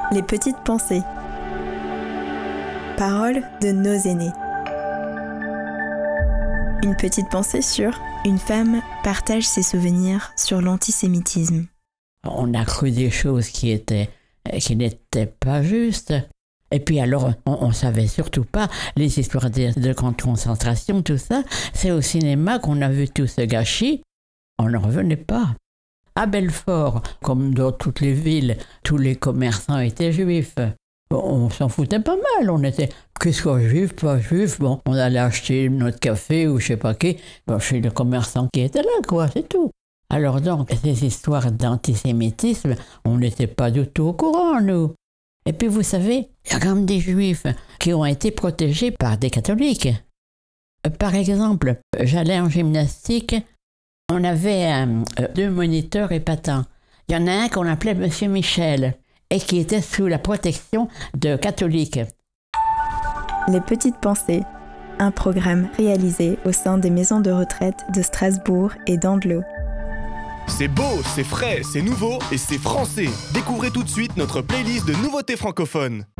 Les petites pensées. Paroles de nos aînés. Une petite pensée sur une femme partage ses souvenirs sur l'antisémitisme. On a cru des choses qui n'étaient pas justes. Et puis alors, on savait surtout pas les histoires de camps de concentration, tout ça. C'est au cinéma qu'on a vu tout ce gâchis. On n'en revenait pas. À Belfort, comme dans toutes les villes, tous les commerçants étaient juifs. On s'en foutait pas mal, on était que ce soit juif, pas juif, bon, on allait acheter notre café ou je sais pas qui, chez le commerçant qui était là, quoi, c'est tout. Alors donc, ces histoires d'antisémitisme, on n'était pas du tout au courant, nous. Et puis vous savez, il y a quand même des juifs qui ont été protégés par des catholiques. Par exemple, j'allais en gymnastique, on avait 2 moniteurs épatants. Il y en a un qu'on appelait Monsieur Michel et qui était sous la protection de catholiques. Les petites pensées, un programme réalisé au sein des maisons de retraite de Strasbourg et d'Andlau. C'est beau, c'est frais, c'est nouveau et c'est français. Découvrez tout de suite notre playlist de nouveautés francophones.